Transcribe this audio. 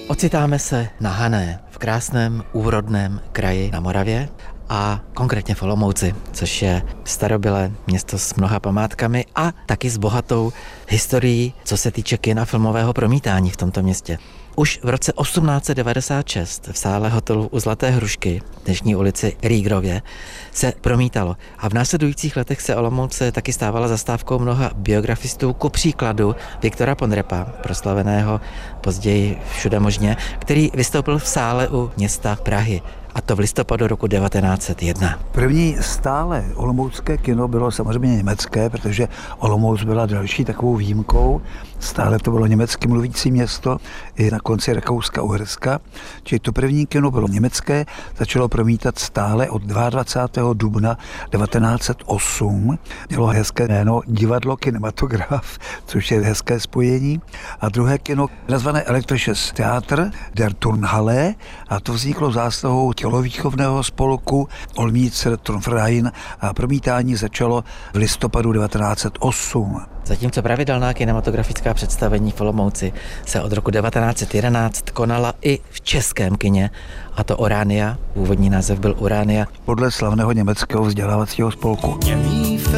Ocitáme se na Hané, v krásném úrodném kraji na Moravě a konkrétně v Olomouci, což je starobylé město s mnoha památkami a taky s bohatou historií, co se týče kina filmového promítání v tomto městě. Už v roce 1896 v sále hotelu u Zlaté hrušky, dnešní ulici Rýgrově, se promítalo. A v následujících letech se Olomouc taky stávala zastávkou mnoha biografistů, ku příkladu Viktora Ponrepa, proslaveného později všude možně, který vystoupil v sále u města Prahy. A to v listopadu roku 1901. První stále olomoucké kino bylo samozřejmě německé, protože Olomouc byla další takovou výjimkou. Stále to bylo německy mluvící město i na konci Rakouska-Uherska. Čili to první kino bylo německé, začalo promítat stále od 22. dubna 1908. Mělo hezké jméno Divadlo Kinematograf, což je hezké spojení. A druhé kino nazvané Elektrisches Theater der Turnhalle, a to vzniklo zásluhou tělovýchovného spolku Olmützer Turnverein a promítání začalo v listopadu 1908. Zatímco pravidelná kinematografická představení v Olomouci se od roku 1911 konala i v českém kině, a to Urania, původní název byl Urania, podle slavného německého vzdělávacího spolku.